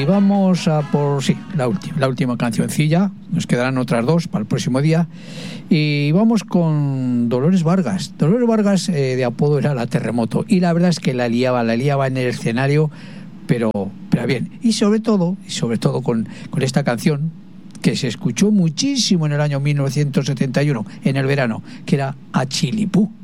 Y vamos a por, la última cancioncilla. Nos quedarán otras dos para el próximo día. Y vamos con Dolores Vargas. Dolores Vargas, de apodo, era la Terremoto. Y la verdad es que la liaba en el escenario, pero bien. Y sobre todo con esta canción que se escuchó muchísimo en el año 1971, en el verano, que era Achilipú.